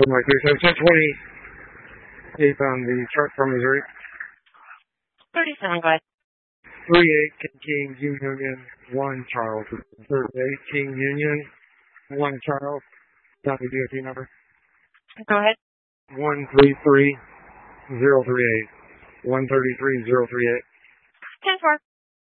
Like 1028 on the truck from Missouri. 37, go ahead. 38 King Union 1 Charles. 38 King Union 1 Charles. Got the DOT number? Go ahead. 133038. 133038. 10-4.